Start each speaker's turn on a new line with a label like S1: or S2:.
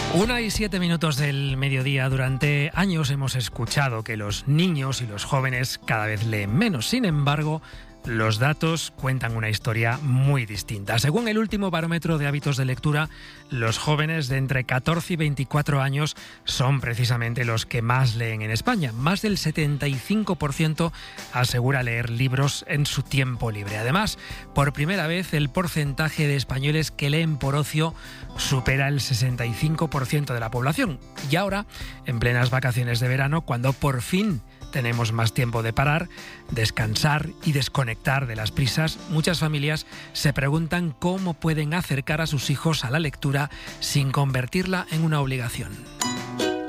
S1: 1:07 del mediodía. Durante años hemos escuchado que los niños y los jóvenes cada vez leen menos. Sin embargo, los datos cuentan una historia muy distinta. Según el último barómetro de hábitos de lectura, los jóvenes de entre 14 y 24 años son precisamente los que más leen en España. Más del 75% asegura leer libros en su tiempo libre. Además, por primera vez, el porcentaje de españoles que leen por ocio supera el 65% de la población. Y ahora, en plenas vacaciones de verano, cuando por fin tenemos más tiempo de parar, descansar y desconectar de las prisas, muchas familias se preguntan cómo pueden acercar a sus hijos a la lectura sin convertirla en una obligación.